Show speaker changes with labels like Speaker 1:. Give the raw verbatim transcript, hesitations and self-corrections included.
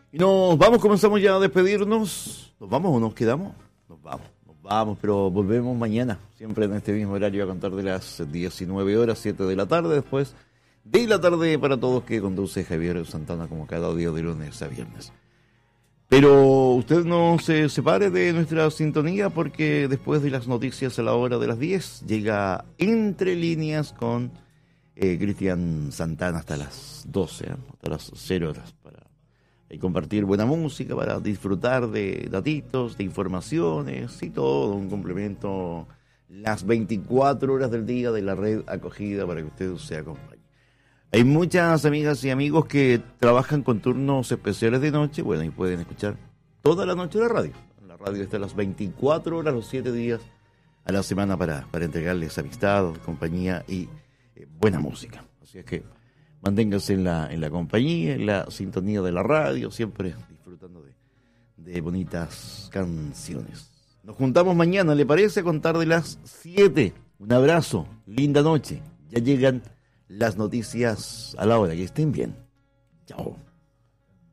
Speaker 1: Y nos vamos, comenzamos ya a despedirnos. ¿Nos vamos o nos quedamos? Nos vamos, nos vamos, pero volvemos mañana, siempre en este mismo horario a contar de las diecinueve horas, siete de la tarde, después de la tarde para todos que conduce Javier Santana como cada día de lunes a viernes. Pero usted no se separe de nuestra sintonía porque después de las noticias a la hora de las diez llega Entre Líneas con eh, Cristian Santana hasta las doce, ¿eh? hasta las cero horas para y compartir buena música, para disfrutar de datitos, de informaciones y todo, un complemento las veinticuatro horas del día de la red acogida para que usted se acompañe. Hay muchas amigas y amigos que trabajan con turnos especiales de noche, bueno, y pueden escuchar toda la noche la radio. La radio está a las veinticuatro horas, los siete días a la semana para, para entregarles amistad, compañía y eh, buena música. Así es que manténganse en la, en la compañía, en la sintonía de la radio, siempre disfrutando de, de bonitas canciones. Nos juntamos mañana, ¿le parece? A contar de las siete. Un abrazo, linda noche. Ya llegan las noticias a la hora. Que estén bien. Chao.